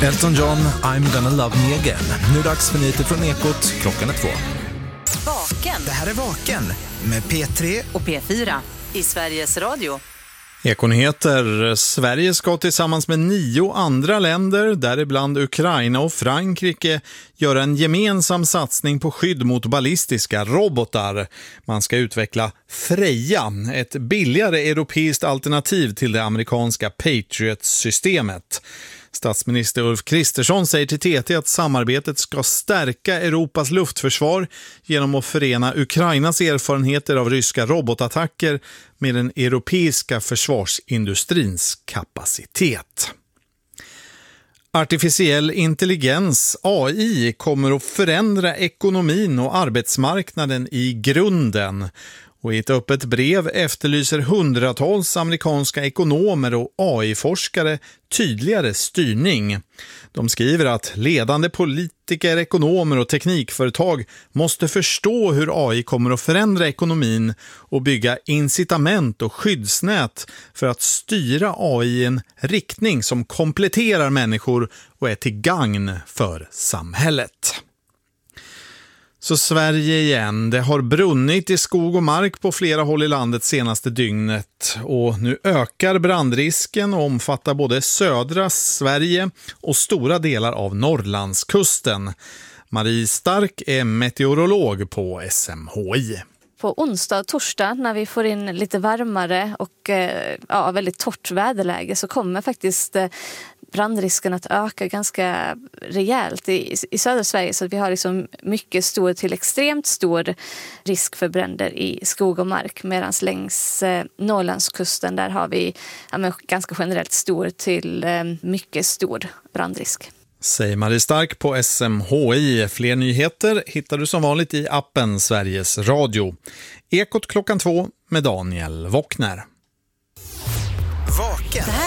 Elton John, I'm gonna love me again. Nu är dags för nyheter från Ekot, klockan är 2. Vaken. Det här är Vaken med P3 och P4 i Sveriges Radio. Ekonyheter. Sverige ska tillsammans med 9 andra länder, däribland Ukraina och Frankrike, göra en gemensam satsning på skydd mot ballistiska robotar. Man ska utveckla Freja, ett billigare europeiskt alternativ till det amerikanska Patriot-systemet. Statsminister Ulf Kristersson säger till TT att samarbetet ska stärka Europas luftförsvar genom att förena Ukrainas erfarenheter av ryska robotattacker med den europeiska försvarsindustrins kapacitet. Artificiell intelligens, AI, kommer att förändra ekonomin och arbetsmarknaden i grunden. Och i ett öppet brev efterlyser hundratals amerikanska ekonomer och AI-forskare tydligare styrning. De skriver att ledande politiker, ekonomer och teknikföretag måste förstå hur AI kommer att förändra ekonomin och bygga incitament och skyddsnät för att styra AI i en riktning som kompletterar människor och är till gagn för samhället. Så Sverige igen. Det har brunnit i skog och mark på flera håll i landet senaste dygnet och nu ökar brandrisken och omfattar både södra Sverige och stora delar av Norrlandskusten. Marie Stark är meteorolog på SMHI. På onsdag och torsdag när vi får in lite varmare och väldigt torrt väderläge så kommer faktiskt brandrisken att öka ganska rejält i södra Sverige, så att vi har liksom mycket stor till extremt stor risk för bränder i skog och mark, medan längs Norrlandskusten där har vi ganska generellt stor till mycket stor brandrisk. Säger Marie Stark på SMHI. Fler nyheter hittar du som vanligt i appen Sveriges Radio. Ekot klockan 2 med Daniel Wockner. Vaken.